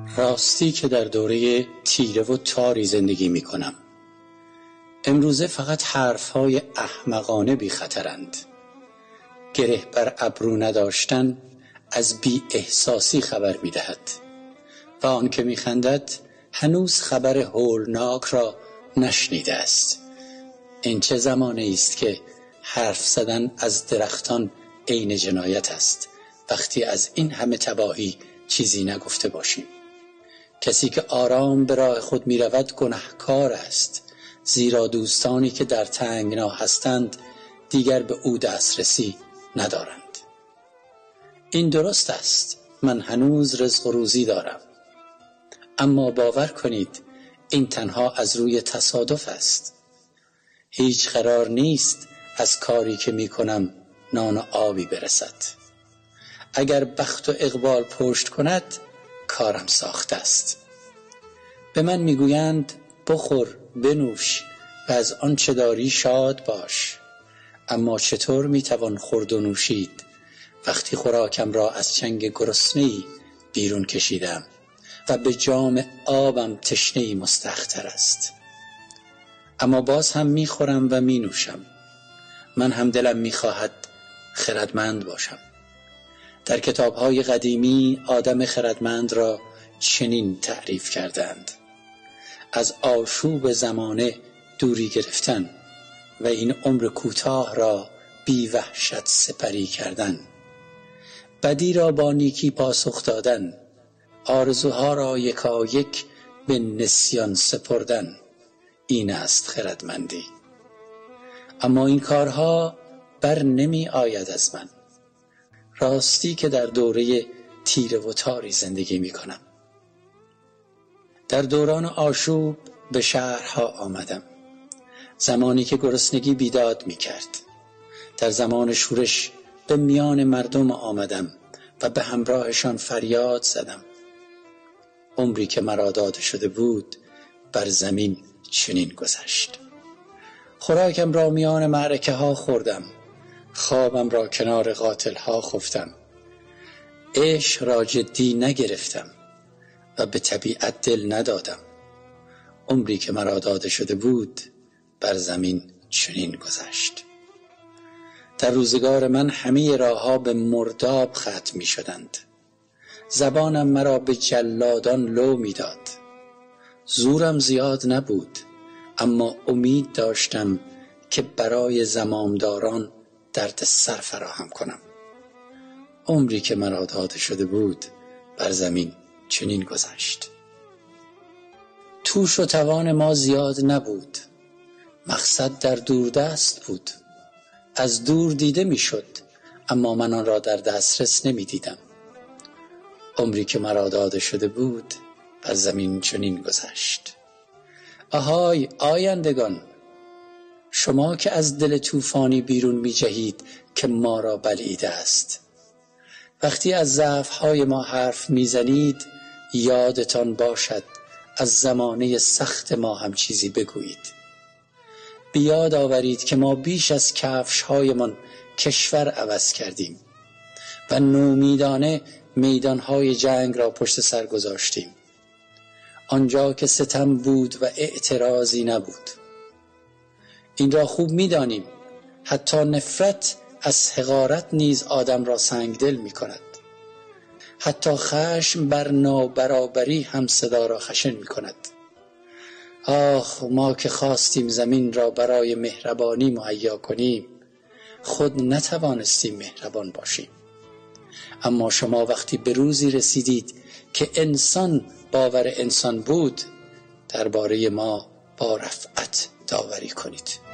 راستی که در دوره تیره و تاری زندگی می کنم. امروزه فقط حرفهای احمقانه بی خطرند. گره بر ابرو نداشتن از بی احساسی خبر می دهد و آن که می خندد هنوز خبر هولناک را نشنیده است. این چه زمانه است که حرف زدن از درختان عین جنایت است وقتی از این همه تباهی چیزی نگفته باشیم. کسی که آرام به راه خود می رود گناهکار است، زیرا دوستانی که در تنگنا هستند دیگر به او دسترسی ندارند. این درست است، من هنوز رزق و روزی دارم، اما باور کنید این تنها از روی تصادف است. هیچ قرار نیست از کاری که می کنم نان و آبی برسد. اگر بخت و اقبال پشت کند کارم ساخته است. به من میگویند بخور بنوش و از آنچه داری شاد باش، اما چطور میتوان خورد و نوشید وقتی خوراکم را از چنگ گرسنه‌ای بیرون کشیدم و به جام آبم تشنه‌ای مستحق‌تر است. اما باز هم میخورم و مینوشم. من هم دلم میخواهد خردمند باشم. در کتاب‌های قدیمی آدم خردمند را چنین تعریف کردند: از آشوب زمانه دوری گرفتن و این عمر کوتاه را بی وحشت سپری کردن، بدی را با نیکی پاسخ دادن، آرزوها را یکایک به نسیان سپردن. این است خردمندی. اما این کارها بر نمی آید از من. راستی که در دوره تیره و تاری زندگی می کنم. در دوران آشوب به شهرها آمدم، زمانی که گرسنگی بیداد می کرد. در زمان شورش به میان مردم آمدم و به همراهشان فریاد زدم. عمری که مرا داده شده بود بر زمین چنین گذشت. خوراکم را میان معرکه ها خوردم، خوابم را کنار قاتل ها خفتم، عشق را جدی نگرفتم و به طبیعت دل ندادم. عمری که مرا داده شده بود بر زمین چنین گذشت. در روزگار من همه راهها به مرداب ختم می شدند. زبانم مرا به جلادان لو می داد. زورم زیاد نبود، اما امید داشتم که برای زمامداران درد سر فراهم کنم. عمری که مرا داده شده بود بر زمین چنین گذشت. توش و توان ما زیاد نبود. مقصد در دوردست بود. از دور دیده می شد، اما من آن را در دسترس نمی دیدم. عمری که مرا داده شده بود بر زمین چنین گذشت. آهای آیندگان، شما که از دل طوفانی بیرون می جهید که ما را بلعیده است. وقتی از ضعف‌های ما حرف میزنید یادتان باشد از زمانه سخت ما هم چیزی بگویید. بیاد آورید که ما بیش از کفش‌هایمان کشور عوض کردیم و نومیدانه میدانهای جنگ را پشت سر گذاشتیم، آنجا که ستم بود و اعتراضی نبود. این را خوب می‌دانیم، حتی نفرت از حقارت نیز آدم را سنگدل می کند. حتی خشم بر نابرابری هم صدا را خشن می کند. آخ، ما که خواستیم زمین را برای مهربانی مهیا کنیم، خود نتوانستیم مهربان باشیم. اما شما وقتی به روزی رسیدید که انسان باور انسان بود، درباره ما با رفعت داوری کنید.